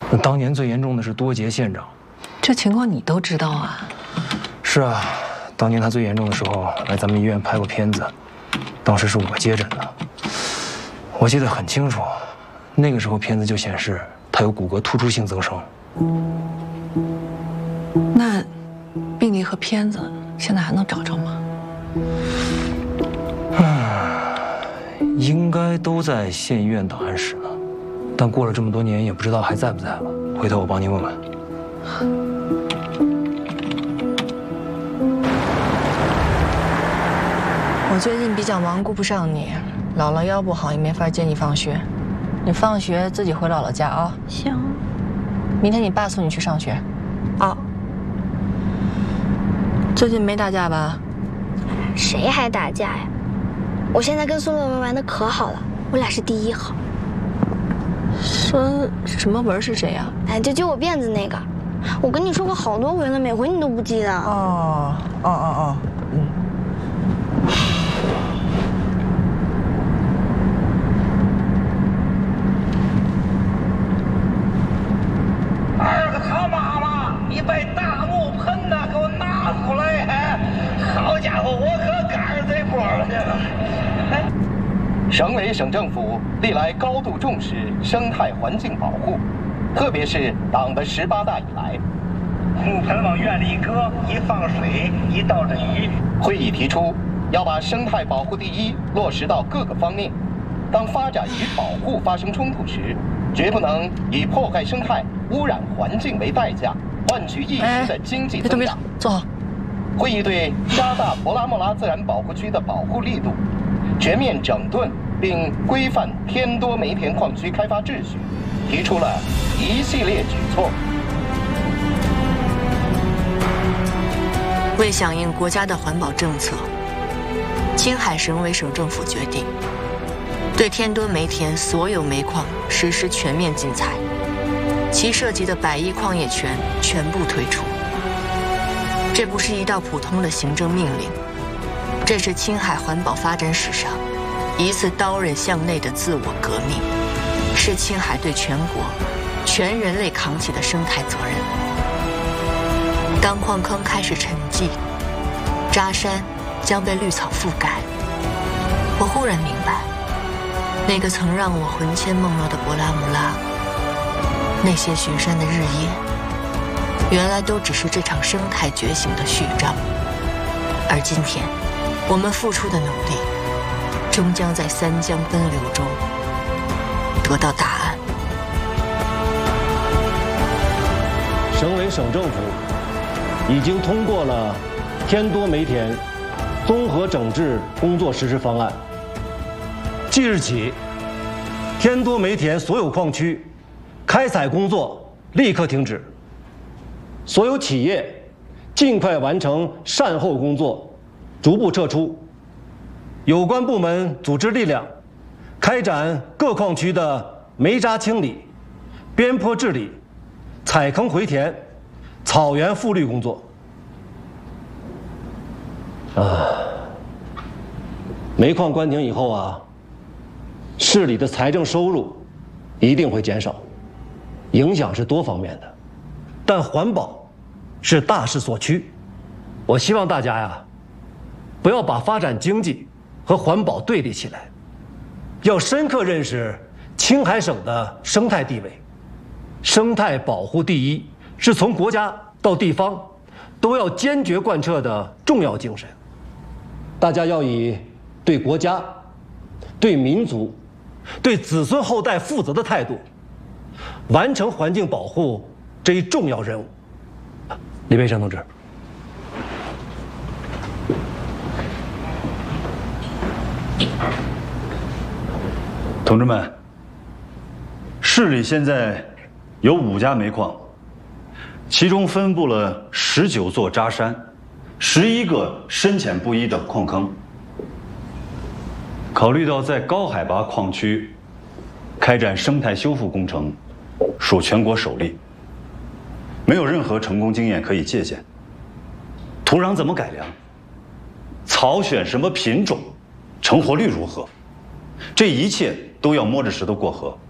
那当年最严重的是多杰县长， 这情况你都知道啊？ 是啊，当年他最严重的时候来咱们医院拍过片子，当时是我接诊的，我记得很清楚，那个时候片子就显示他有骨骼突出性增生。 那病历和片子现在还能找着吗？ 应该都在县医院档案室呢，但过了这么多年，也不知道还在不在了。回头我帮您问问。 我最近比较忙，顾不上你。姥姥腰不好，也没法接你放学。你放学自己回姥姥家啊。 行。 明天你爸送你去上学。 哦。 最近没打架吧？ 谁还打架呀？我现在跟孙文文玩的可好了，我俩是第1号。 孙什么文是谁呀？ 哎，就揪我辫子那个，我跟你说过好多回了，每回你都不记得。 哦，嗯。 二个他妈妈，你把大木盆呐给我拿出来！好家伙，我可赶上这波了这个。 省委省政府历来高度重视生态环境保护，特别是党的18大以来， 木盆往院里一搁，一放水，一倒着雨。 会议提出要把生态保护第一落实到各个方面。当发展与保护发生冲突时，绝不能以破坏生态、污染环境为代价，换取一时的经济增长。 坐好。 会议对加大博拉莫拉自然保护区的保护力度，全面整顿并规范天多煤田矿区开发秩序，提出了一系列举措。 为响应国家的环保政策，青海省委省政府决定对天多煤田所有煤矿实施全面禁采，其涉及的100亿矿业权全部退出。这不是一道普通的行政命令，这是青海环保发展史上一次刀刃向内的自我革命，是青海对全国、全人类扛起的生态责任。当矿坑开始沉寂，渣山将被绿草覆盖，我忽然明白，那个曾让我魂牵梦绕的博拉姆拉，那些雪山的日夜，原来都只是这场生态觉醒的序章。而今天，我们付出的努力，终将在三江奔流中得到答案。 省委省政府已经通过了天多煤田综合整治工作实施方案。即日起，天多煤田所有矿区开采工作立刻停止，所有企业尽快完成善后工作，逐步撤出。有关部门组织力量，开展各矿区的煤渣清理、边坡治理、采坑回填、草原复绿工作。煤矿关停以后啊，市里的财政收入一定会减少，影响是多方面的。但环保是大势所趋，我希望大家呀，不要把发展经济和环保对立起来，要深刻认识青海省的生态地位。生态保护第一是从国家到地方都要坚决贯彻的重要精神。大家要以对国家、对民族、对子孙后代负责的态度，完成环境保护这一重要任务。李培山同志。 同志们，市里现在有5家煤矿，其中分布了19座渣山，11个深浅不一的矿坑。考虑到在高海拔矿区开展生态修复工程，属全国首例，没有任何成功经验可以借鉴。土壤怎么改良？草选什么品种？成活率如何？这一切都要摸着石头过河。